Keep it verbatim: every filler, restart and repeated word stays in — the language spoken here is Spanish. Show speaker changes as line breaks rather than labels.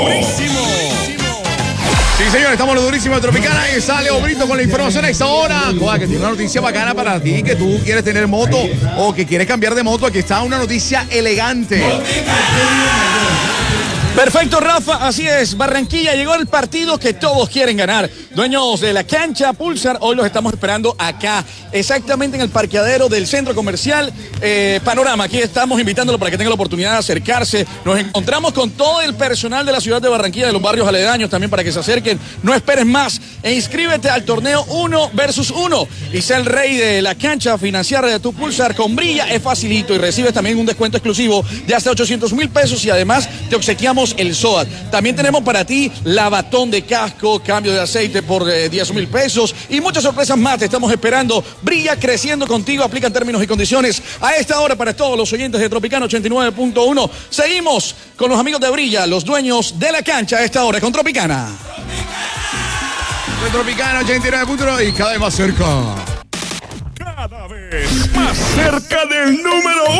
Durísimo.
Sí, señor, estamos en lo durísimo de Tropicana y sale Obrito con la información a esta hora. Joder, que tiene una noticia bacana para ti, que tú quieres tener moto o que quieres cambiar de moto. Aquí está una noticia elegante.
Perfecto, Rafa, así es. Barranquilla, llegó el partido que todos quieren ganar. Dueños de la cancha Pulsar, hoy los estamos esperando acá, exactamente en el parqueadero del centro comercial eh, Panorama. Aquí estamos invitándolo para que tenga la oportunidad de acercarse. Nos encontramos con todo el personal de la ciudad de Barranquilla, de los barrios aledaños también, para que se acerquen. No esperes más e inscríbete al torneo uno versus uno y sea el rey de la cancha. Financiar de tu Pulsar con Brilla es facilito y recibes también un descuento exclusivo de hasta ochocientos mil pesos y además te obsequiamos el S O A T. También tenemos para ti lavatón de casco, cambio de aceite por eh, diez mil pesos y muchas sorpresas más. Te estamos esperando. Brilla creciendo contigo. Aplican términos y condiciones a esta hora para todos los oyentes de Tropicana ochenta y nueve punto uno. Seguimos con los amigos de Brilla, los dueños de la cancha a esta hora con Tropicana.
De Tropicana ochenta y nueve punto uno y cada vez más cerca.
Cada vez más cerca del número